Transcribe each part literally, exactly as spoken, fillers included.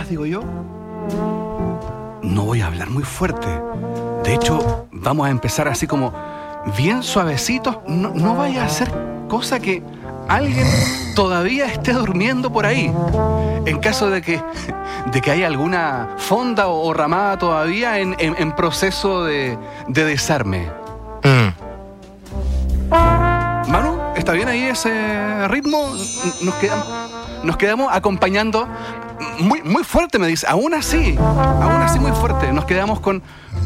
más, digo yo? No voy a hablar muy fuerte. De hecho, vamos a empezar así como bien suavecitos. No, no vaya a hacer cosa que alguien todavía esté durmiendo por ahí. En caso de que, de que haya alguna fonda o, o ramada todavía en, en, en proceso de, de desarme. Mm. Manu, ¿está bien ahí ese ritmo? Nos quedamos, nos quedamos acompañando muy, muy fuerte, me dice. Aún así, aún así muy fuerte. Nos quedamos con,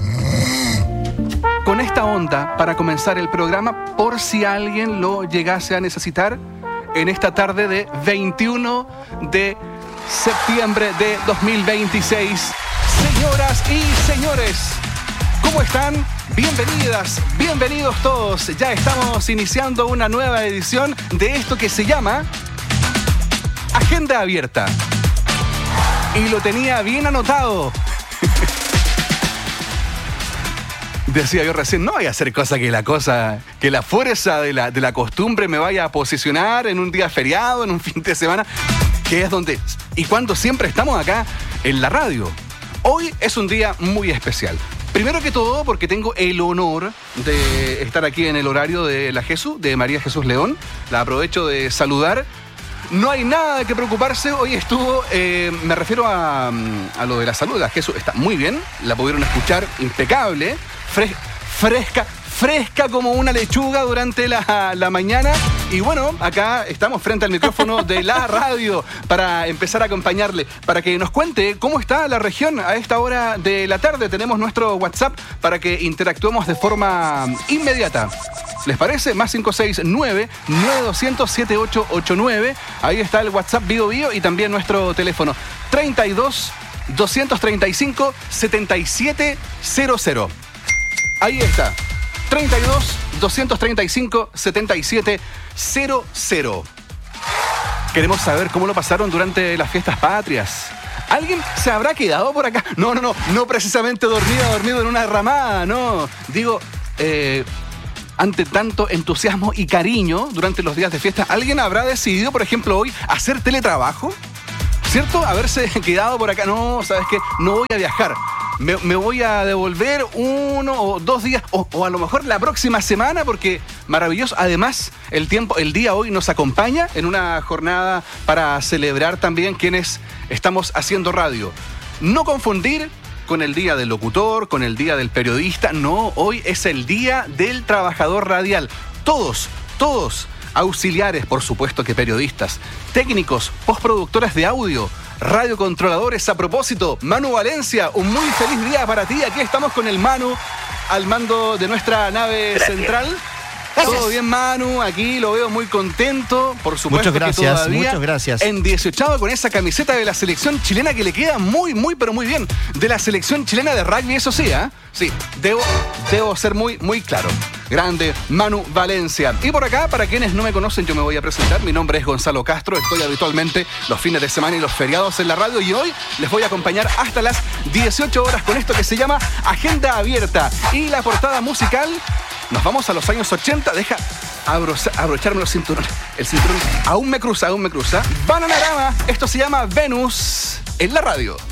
con esta onda para comenzar el programa por si alguien lo llegase a necesitar en esta tarde de veintiuno de septiembre de dos mil veintiséis. Señoras y señores, ¿cómo están? Bienvenidas, bienvenidos todos. Ya estamos iniciando una nueva edición de esto que se llama Agenda Abierta. Y lo tenía bien anotado. Decía yo recién, no voy a hacer cosa que la cosa, que la fuerza de la, de la costumbre me vaya a posicionar en un día feriado, en un fin de semana, que es donde y cuando siempre estamos acá en la radio. Hoy es un día muy especial. Primero que todo, porque tengo el honor de estar aquí en el horario de la Jesús, de María Jesús León. La aprovecho de saludar. No hay nada de que preocuparse. Hoy estuvo, eh, me refiero a, a lo de la salud. La Jesús está muy bien. La pudieron escuchar impecable. Fres, fresca, fresca como una lechuga durante la, la mañana. Y bueno, acá estamos frente al micrófono de la radio para empezar a acompañarle, para que nos cuente cómo está la región a esta hora de la tarde. Tenemos nuestro WhatsApp para que interactuemos de forma inmediata. ¿Les parece? Más cinco seis nueve, nueve dos cero cero, siete ocho ocho nueve. Ahí está el WhatsApp Bio Bio y también nuestro teléfono treinta y dos, doscientos treinta y cinco, setenta y siete cero cero. Ahí está. treinta y dos, doscientos treinta y cinco, setenta y siete cero cero. Queremos saber cómo lo pasaron durante las fiestas patrias. ¿Alguien se habrá quedado por acá? No, no, no. No precisamente dormido, dormido en una ramada, no. Digo, eh... ante tanto entusiasmo y cariño durante los días de fiesta, ¿alguien habrá decidido, por ejemplo, hoy hacer teletrabajo? ¿Cierto? Haberse quedado por acá. No, ¿sabes qué? No voy a viajar. Me, me voy a devolver uno o dos días, o, o a lo mejor la próxima semana, porque maravilloso. Además, el tiempo, el día hoy nos acompaña en una jornada para celebrar también quienes estamos haciendo radio. No confundir con el día del locutor, con el día del periodista. No, hoy es el día del trabajador radial. Todos, todos, auxiliares, por supuesto que periodistas, técnicos, postproductores de audio, radiocontroladores. A propósito, Manu Valencia, un muy feliz día para ti. Aquí estamos con el Manu al mando de nuestra nave Gracias. central. Gracias. Todo bien, Manu, aquí lo veo muy contento, por supuesto. Muchas gracias, que todavía muchas gracias. En dieciocho con esa camiseta de la selección chilena que le queda muy, muy, pero muy bien. De la selección chilena de rugby, eso sí, ¿eh? Sí, debo, debo ser muy, muy claro. Grande Manu Valencia. Y por acá, para quienes no me conocen, yo me voy a presentar. Mi nombre es Gonzalo Castro. Estoy habitualmente los fines de semana y los feriados en la radio. Y hoy les voy a acompañar hasta las dieciocho horas con esto que se llama Agenda Abierta. Y la portada musical, nos vamos a los años ochenta. Deja abrocha, abrocharme los cinturones. El cinturón aún me cruza, aún me cruza. Bananarama. Esto se llama Venus en la radio.